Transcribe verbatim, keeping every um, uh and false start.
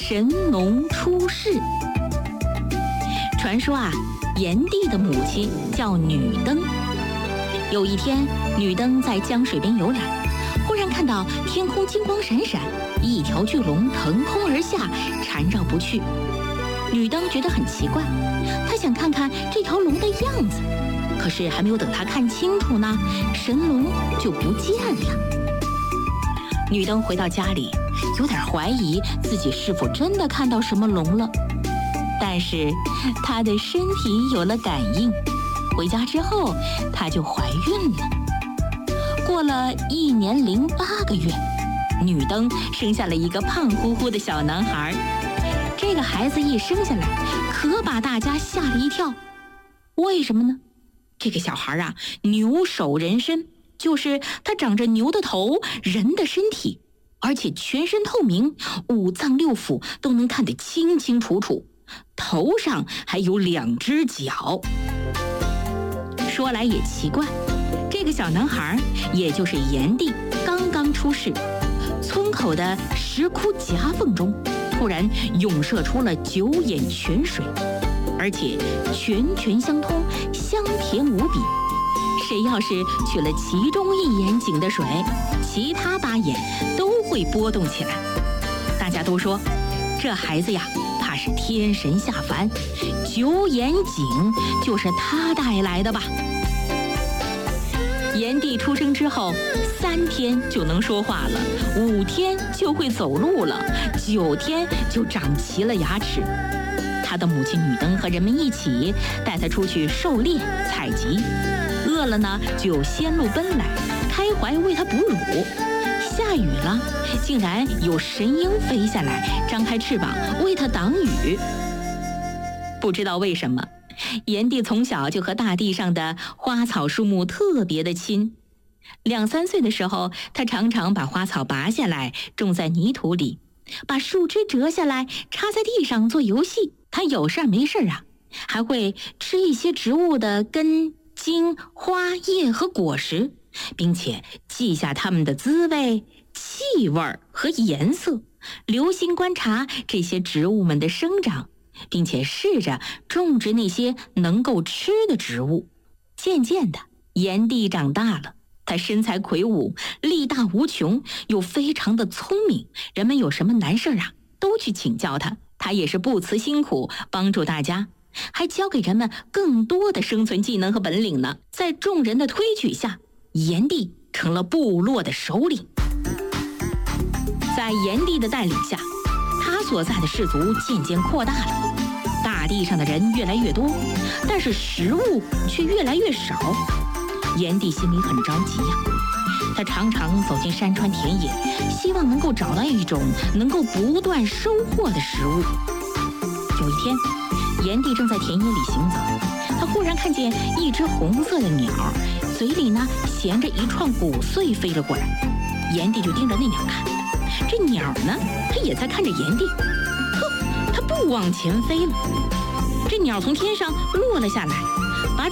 神农出世。传说啊，炎帝的母亲叫女登。有一天，女登在江水边游览，忽然看到天空金光闪闪，一条巨龙腾空而下，缠绕不去。女登觉得很奇怪，她想看看这条龙的样子，可是还没有等她看清楚呢，神龙就不见了。女登回到家里，有点怀疑自己是否真的看到什么龙了，但是她的身体有了感应，回家之后她就怀孕了。过了一年零八个月，女登生下了一个胖乎乎的小男孩。这个孩子一生下来，可把大家吓了一跳。为什么呢？这个小孩啊，牛首人身，就是他长着牛的头，人的身体，而且全身透明，五脏六腑都能看得清清楚楚，头上还有两只角。说来也奇怪，这个小男孩，也就是炎帝，刚刚出世，村口的石窟夹缝中突然涌射出了九眼泉水，而且泉泉相通，香甜无比。谁要是取了其中一眼井的水，其他八眼都会波动起来。大家都说，这孩子呀，怕是天神下凡，九眼井就是他带来的吧。炎帝出生之后，三天就能说话了，五天就会走路了，九天就长齐了牙齿。他的母亲女登和人们一起带他出去狩猎采集，饿了呢就有仙鹿奔来，开怀为他哺乳。下雨了，竟然有神鹰飞下来，张开翅膀为他挡雨。不知道为什么，炎帝从小就和大地上的花草树木特别的亲。两三岁的时候，他常常把花草拔下来种在泥土里，把树枝折下来插在地上做游戏。他有事没事啊，还会吃一些植物的根、茎、花叶和果实，并且记下它们的滋味、气味和颜色，留心观察这些植物们的生长，并且试着种植那些能够吃的植物。渐渐的，炎帝长大了，他身材魁梧，力大无穷，又非常的聪明，人们有什么难事啊，都去请教他，他也是不辞辛苦帮助大家，还教给人们更多的生存技能和本领呢。在众人的推举下，炎帝成了部落的首领。在炎帝的带领下，他所在的氏族渐渐扩大了，大地上的人越来越多，但是食物却越来越少。炎帝心里很着急呀、啊，他常常走进山川田野，希望能够找到一种能够不断收获的食物。有一天，炎帝正在田野里行走，他忽然看见一只红色的鸟，嘴里呢衔着一串谷穗飞了过来。炎帝就盯着那鸟看，这鸟呢，它也在看着炎帝。哼，它不往前飞了。这鸟从天上落了下来，